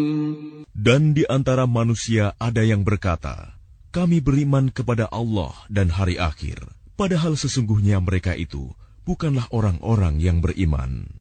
Dan di antara manusia ada yang berkata, kami beriman kepada Allah dan hari akhir, padahal sesungguhnya mereka itu bukanlah orang-orang yang beriman.